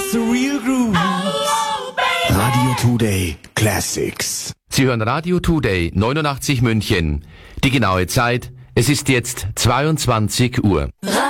the real groove. Radio Today Classics. Sie hören Radio Today 89 München. Die genaue Zeit, es ist jetzt 22 Uhr.